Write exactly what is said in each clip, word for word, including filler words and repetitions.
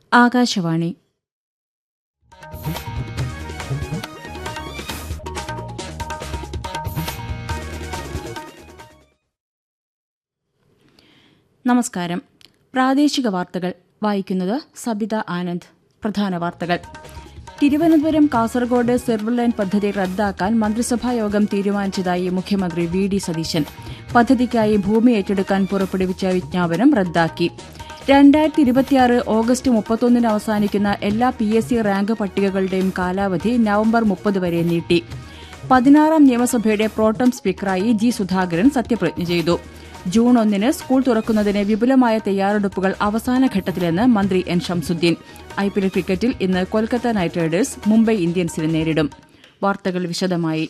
ആകാശവാണി. നമസ്കാരം. പ്രാദേശിക വാർത്തകൾ വായിക്കുന്നത് സബിത ആനന്ദ്. പ്രധാന വാർത്തകൾ. തിരുവനന്തപുരം കാസർഗോഡ് സിൽവർ ലൈൻ പദ്ധതി റദ്ദാക്കാൻ മന്ത്രിസഭായോഗം തീരുമാനിച്ചതായി മുഖ്യമന്ത്രി വി ഡി സതീശൻ. പദ്ധതിക്കായി ഭൂമി ഏറ്റെടുക്കാൻ പുറപ്പെടുവിച്ച വിജ്ഞാപനം റദ്ദാക്കി. രണ്ടായിരത്തി ഇരുപത്തിയാറ് ഓഗസ്റ്റ് മുപ്പത്തൊന്നിന് അവസാനിക്കുന്ന എല്ലാ പി എസ് സി റാങ്ക് പട്ടികകളുടെയും കാലാവധി നവംബർ മുപ്പത് വരെ നീട്ടി. പതിനാറാം നിയമസഭയുടെ പ്രോട്ടം സ്പീക്കറായി ജി സുധാകരൻ സത്യപ്രതിജ്ഞ ചെയ്തു. ജൂൺ ഒന്നിന് സ്കൂൾ തുറക്കുന്നതിന് വിപുലമായ തയ്യാറെടുപ്പുകൾ അവസാന ഘട്ടത്തിലെന്ന് മന്ത്രി N Shamsuddin. I P L ക്രിക്കറ്റിൽ ഇന്ന് കൊൽക്കത്ത നൈറ്റ് റൈഡേഴ്സ് മുംബൈ ഇന്ത്യൻസിനെ നേരിടും. വാർത്തകൾ വിശദമായി.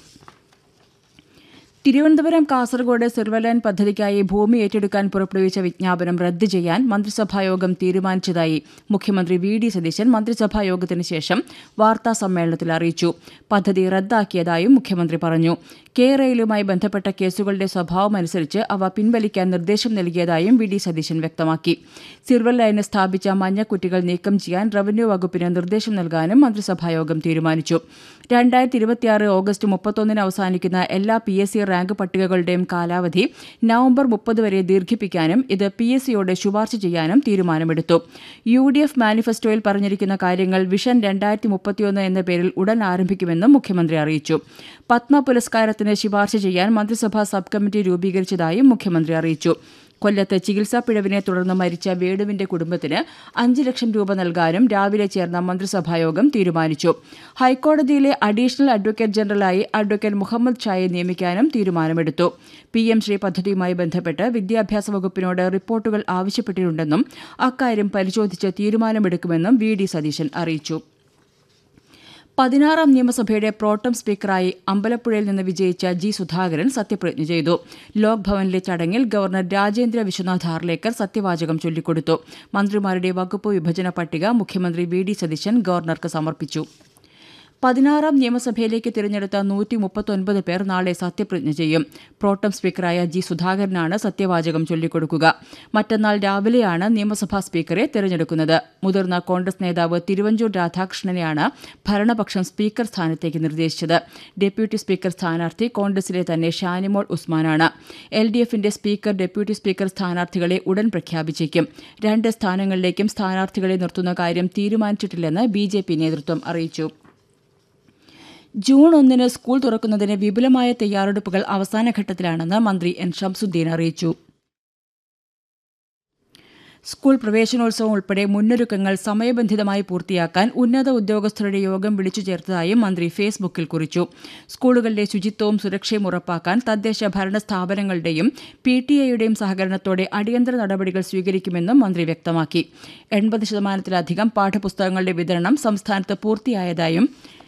തിരുവനന്തപുരം കാസർഗോഡ് സിൽവർ ലൈൻ പദ്ധതിക്കായി ഭൂമി ഏറ്റെടുക്കാൻ പുറപ്പെടുവിച്ച വിജ്ഞാപനം റദ്ദ് ചെയ്യാൻ മന്ത്രിസഭായോഗം തീരുമാനിച്ചതായി മുഖ്യമന്ത്രി വി ഡി സതീശൻ മന്ത്രിസഭായോഗത്തിന് ശേഷം വാർത്താ സമ്മേളനത്തിൽ അറിയിച്ചു. പദ്ധതി റദ്ദാക്കിയതായും മുഖ്യമന്ത്രി പറഞ്ഞു. കെ റെയിലുമായി ബന്ധപ്പെട്ട കേസുകളുടെ സ്വഭാവമനുസരിച്ച് അവ പിൻവലിക്കാൻ നിർദ്ദേശം നൽകിയതായും വി ഡി സതീശൻ വ്യക്തമാക്കി. സിൽവർ ലൈന് സ്ഥാപിച്ച മഞ്ഞക്കുറ്റികൾ നീക്കം ചെയ്യാൻ റവന്യൂ വകുപ്പിന് നിർദ്ദേശം നൽകാനും മന്ത്രിസഭായോഗം തീരുമാനിച്ചു. രണ്ടായിരത്തി ഇരുപത്തിയാറ് ഓഗസ്റ്റ് മുപ്പത്തൊന്നിന് അവസാനിക്കുന്ന എല്ലാ പി എസ് സി റാങ്ക് പട്ടികകളുടെയും കാലാവധി നവംബർ മുപ്പത് വരെ ദീർഘിപ്പിക്കാനും ഇത് പി എസ് സിയോട് ശുപാർശ ചെയ്യാനും തീരുമാനമെടുത്തു. യു ഡി എഫ് മാനിഫെസ്റ്റോയിൽ പറഞ്ഞിരിക്കുന്ന കാര്യങ്ങൾ വിഷൻ രണ്ടായിരത്തി മുപ്പത്തിയൊന്ന് എന്ന പേരിൽ ഉടൻ ആരംഭിക്കുമെന്നും മുഖ്യമന്ത്രി അറിയിച്ചു. പത്മ പുരസ്കാരത്തിന് ശുപാർശ ചെയ്യാൻ മന്ത്രിസഭാ സബ് കമ്മിറ്റി രൂപീകരിച്ചതായും മുഖ്യമന്ത്രി അറിയിച്ചു. കൊല്ലത്ത് ചികിത്സാ പിഴവിനെ തുടർന്ന് മരിച്ച വേണുവിന്റെ കുടുംബത്തിന് അഞ്ച് ലക്ഷം രൂപ നൽകാനും രാവിലെ ചേർന്ന മന്ത്രിസഭായോഗം തീരുമാനിച്ചു. ഹൈക്കോടതിയിലെ അഡീഷണൽ അഡ്വക്കേറ്റ് ജനറലായി അഡ്വക്കേറ്റ് മുഹമ്മദ് ഷായെ നിയമിക്കാനും തീരുമാനമെടുത്തു. പി എം ശ്രീ പദ്ധതിയുമായി ബന്ധപ്പെട്ട് വിദ്യാഭ്യാസ വകുപ്പിനോട് റിപ്പോർട്ടുകൾ ആവശ്യപ്പെട്ടിട്ടുണ്ടെന്നും അക്കാര്യം പരിശോധിച്ച് തീരുമാനമെടുക്കുമെന്നും വി ഡി സതീശൻ അറിയിച്ചു. പതിനാറാം നിയമസഭയുടെ പ്രോട്ടം സ്പീക്കറായി അമ്പലപ്പുഴയിൽ നിന്ന് വിജയിച്ച ജി സുധാകരൻ സത്യപ്രതിജ്ഞ ചെയ്തു. ലോക് ഭവനിലെ ചടങ്ങിൽ ഗവർണർ രാജേന്ദ്ര വിശ്വനാഥ് ഹാർലേക്കർ സത്യവാചകം ചൊല്ലിക്കൊടുത്തു. മന്ത്രിമാരുടെ വകുപ്പ് വിഭജന പട്ടിക മുഖ്യമന്ത്രി വി ഡി സതീശൻ ഗവർണർക്ക് സമർപ്പിച്ചു. പതിനാറാം നിയമസഭയിലേക്ക് തിരഞ്ഞെടുത്ത നൂറ്റി മുപ്പത്തൊൻപത് പേർ നാളെ സത്യപ്രതിജ്ഞ ചെയ്യും. പ്രോട്ടം സ്പീക്കറായ ജി സുധാകരനാണ് സത്യവാചകം ചൊല്ലിക്കൊടുക്കുക. മറ്റന്നാൾ രാവിലെയാണ് നിയമസഭാ സ്പീക്കറെ തിരഞ്ഞെടുക്കുന്നത്. മുതിർന്ന കോൺഗ്രസ് നേതാവ് തിരുവഞ്ചൂർ രാധാകൃഷ്ണനെയാണ് ഭരണപക്ഷം സ്പീക്കർ സ്ഥാനത്തേക്ക് നിർദ്ദേശിച്ചത്. ഡെപ്യൂട്ടി സ്പീക്കർ സ്ഥാനാർത്ഥി കോൺഗ്രസിലെ തന്നെ ഷാനിമോൾ ഉസ്മാനാണ്. എൽ ഡി എഫിന്റെ സ്പീക്കർ, ഡെപ്യൂട്ടി സ്പീക്കർ സ്ഥാനാർത്ഥികളെ ഉടൻ പ്രഖ്യാപിച്ചേക്കും. രണ്ട് സ്ഥാനങ്ങളിലേക്കും സ്ഥാനാർത്ഥികളെ നിർത്തുന്ന കാര്യം തീരുമാനിച്ചിട്ടില്ലെന്ന് ബി ജെ പി നേതൃത്വം അറിയിച്ചു. ജൂൺ ഒന്നിന് സ്കൂൾ തുറക്കുന്നതിന് വിപുലമായ തയ്യാറെടുപ്പുകൾ അവസാനഘട്ടത്തിലാണെന്ന് മന്ത്രി എൻ ഷംസുദ്ദീൻ അറിയിച്ചു. സ്കൂൾ പ്രവേശനോത്സവം ഉൾപ്പെടെ മുന്നൊരുക്കങ്ങൾ സമയബന്ധിതമായി പൂർത്തിയാക്കാൻ ഉന്നത ഉദ്യോഗസ്ഥരുടെ യോഗം വിളിച്ചു ചേർത്തതായും മന്ത്രി ഫേസ്ബുക്കിൽ കുറിച്ചു. സ്കൂളുകളിലെ ശുചിത്വവും സുരക്ഷയും ഉറപ്പാക്കാൻ തദ്ദേശ ഭരണ സ്ഥാപനങ്ങളുടെയും പി ടി എയുടെയും സഹകരണത്തോടെ അടിയന്തര നടപടികൾ സ്വീകരിക്കുമെന്നും മന്ത്രി വ്യക്തമാക്കി. എൺപത് ശതമാനത്തിലധികം പാഠപുസ്തകങ്ങളുടെ വിതരണം സംസ്ഥാനത്ത് പൂർത്തിയായതായും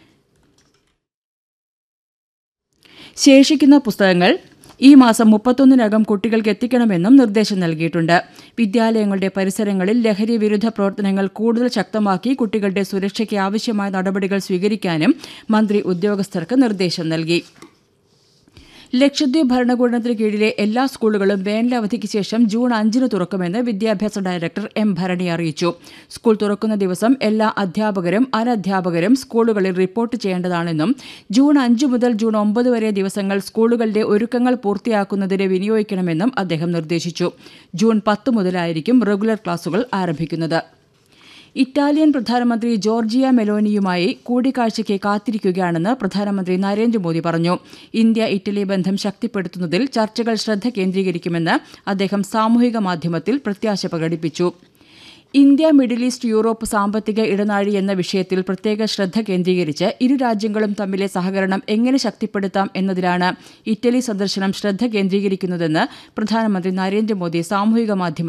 ശേഷിക്കുന്ന പുസ്തകങ്ങൾ ഈ മാസം മുപ്പത്തൊന്നിനകം കുട്ടികൾക്ക് എത്തിക്കണമെന്നും നിർദ്ദേശം നൽകിയിട്ടുണ്ട്. വിദ്യാലയങ്ങളുടെ പരിസരങ്ങളിൽ ലഹരി വിരുദ്ധ പ്രവർത്തനങ്ങൾ കൂടുതൽ ശക്തമാക്കി കുട്ടികളുടെ സുരക്ഷയ്ക്ക് ആവശ്യമായ നടപടികൾ സ്വീകരിക്കാനും മന്ത്രി ഉദ്യോഗസ്ഥർക്ക് നിർദ്ദേശം നൽകി. ലക്ഷദ്വീപ് ഭരണകൂടത്തിന് കീഴിലെ എല്ലാ സ്കൂളുകളും വേനലവധിക്ക് ശേഷം ജൂൺ അഞ്ചിന് തുറക്കുമെന്ന് വിദ്യാഭ്യാസ ഡയറക്ടർ എം ഭരണി അറിയിച്ചു. സ്കൂൾ തുറക്കുന്ന ദിവസം എല്ലാ അധ്യാപകരും അനധ്യാപകരും സ്കൂളുകളിൽ റിപ്പോർട്ട് ചെയ്യേണ്ടതാണെന്നും ജൂൺ അഞ്ച് മുതൽ ജൂൺ ഒമ്പത് വരെ ദിവസങ്ങൾ സ്കൂളുകളുടെ ഒരുക്കങ്ങൾ പൂർത്തിയാക്കുന്നതിന് വിനിയോഗിക്കണമെന്നും അദ്ദേഹം നിർദ്ദേശിച്ചു. ജൂൺ പത്ത് മുതലായിരിക്കും റെഗുലർ ക്ലാസുകൾ ആരംഭിക്കുന്നത്. ഇറ്റാലിയൻ പ്രധാനമന്ത്രി ജോർജിയ മെലോനിയുമായി കൂടിക്കാഴ്ചയ്ക്ക് കാത്തിരിക്കുകയാണെന്ന് പ്രധാനമന്ത്രി നരേന്ദ്രമോദി പറഞ്ഞു. ഇന്ത്യ ഇറ്റലി ബന്ധം ശക്തിപ്പെടുത്തുന്നതിൽ ചർച്ചകൾ ശ്രദ്ധ കേന്ദ്രീകരിക്കുമെന്ന് അദ്ദേഹം സാമൂഹിക മാധ്യമത്തിൽ പ്രത്യാശ പ്രകടിപ്പിച്ചു. ഇന്ത്യ മിഡിൽ ഈസ്റ്റ് യൂറോപ്പ് സാമ്പത്തിക ഇടനാഴി എന്ന വിഷയത്തിൽ പ്രത്യേക ശ്രദ്ധ കേന്ദ്രീകരിച്ച് ഇരു രാജ്യങ്ങളും തമ്മിലെ സഹകരണം എങ്ങനെ ശക്തിപ്പെടുത്താം എന്നതിലാണ് ഇറ്റലി സന്ദർശനം ശ്രദ്ധ കേന്ദ്രീകരിക്കുന്നതെന്ന് പ്രധാനമന്ത്രി നരേന്ദ്രമോദി സാമൂഹിക മാധ്യമത്തിൽ